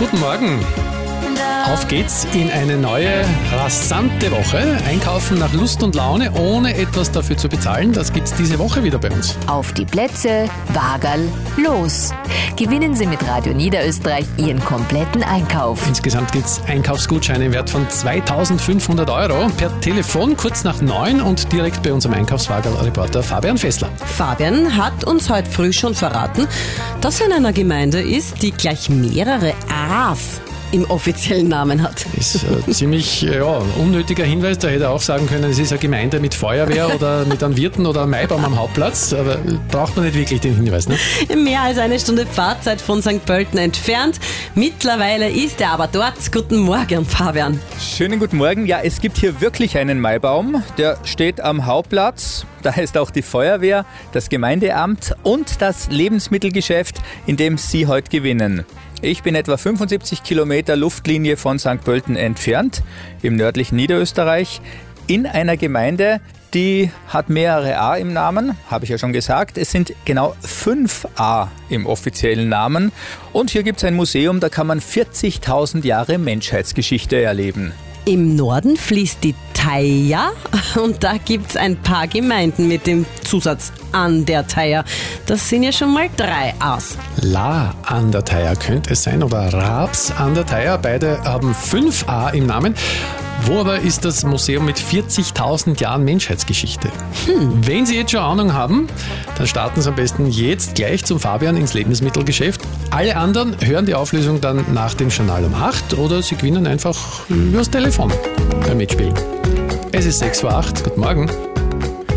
Guten Morgen. Auf geht's in eine neue, rasante Woche. Einkaufen nach Lust und Laune, ohne etwas dafür zu bezahlen. Das gibt's diese Woche wieder bei uns. Auf die Plätze, Wagerl, los. Gewinnen Sie mit Radio Niederösterreich Ihren kompletten Einkauf. Insgesamt gibt's Einkaufsgutscheine im Wert von 2.500 Euro. Per Telefon kurz nach 9 und direkt bei unserem Einkaufswagerl-Reporter Fabian Fessler. Fabian hat uns heute früh schon verraten, dass er in einer Gemeinde ist, die gleich mehrere A's im offiziellen Namen hat. Das ist ein ziemlich unnötiger Hinweis. Da hätte er auch sagen können, es ist eine Gemeinde mit Feuerwehr oder mit einem Wirten oder einem Maibaum am Hauptplatz. Aber braucht man nicht wirklich den Hinweis, ne? Mehr als eine Stunde Fahrzeit von St. Pölten entfernt. Mittlerweile ist er aber dort. Guten Morgen, Fabian. Schönen guten Morgen. Ja, es gibt hier wirklich einen Maibaum. Der steht am Hauptplatz. Da ist auch die Feuerwehr, das Gemeindeamt und das Lebensmittelgeschäft, in dem Sie heute gewinnen. Ich bin etwa 75 Kilometer Luftlinie von St. Pölten entfernt, im nördlichen Niederösterreich, in einer Gemeinde, die hat mehrere A im Namen, habe ich ja schon gesagt. Es sind genau 5 A im offiziellen Namen. Und hier gibt es ein Museum, da kann man 40.000 Jahre Menschheitsgeschichte erleben. Im Norden fließt die Thaya und da gibt es ein paar Gemeinden mit dem Zusatz an der Thaya. Das sind ja schon mal 3 A's. La an der Thaya könnte es sein oder Raps an der Thaya. Beide haben 5 A im Namen. Wo aber ist das Museum mit 40.000 Jahren Menschheitsgeschichte? Wenn Sie jetzt schon Ahnung haben, dann starten Sie am besten jetzt gleich zum Fabian ins Lebensmittelgeschäft. Alle anderen hören die Auflösung dann nach dem Journal um 8 oder Sie gewinnen einfach übers Telefon beim Mitspielen. Es ist 6:08 Uhr. Guten Morgen.